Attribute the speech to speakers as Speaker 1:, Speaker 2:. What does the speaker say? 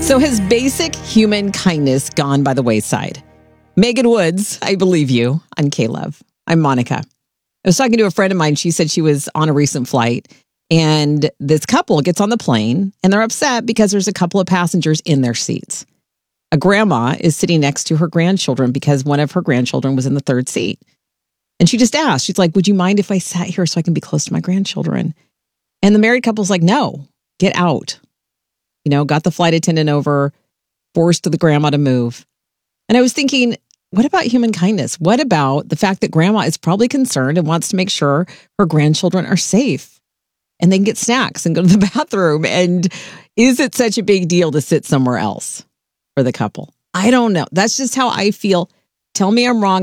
Speaker 1: So has basic human kindness gone by the wayside? Megan Woods, I believe you, on K-Love. I'm Monica. I was talking to a friend of mine. She said she was on a recent flight, and this couple gets on the plane, and they're upset because there's a couple of passengers in their seats. A grandma is sitting next to her grandchildren because one of her grandchildren was in the third seat. And she just asked, she's like, would you mind if I sat here so I can be close to my grandchildren? And the married couple's like, no, get out. You know, got the flight attendant over, forced the grandma to move. And I was thinking, what about human kindness? What about the fact that grandma is probably concerned and wants to make sure her grandchildren are safe and they can get snacks and go to the bathroom? And is it such a big deal to sit somewhere else for the couple? I don't know. That's just how I feel. Tell me I'm wrong.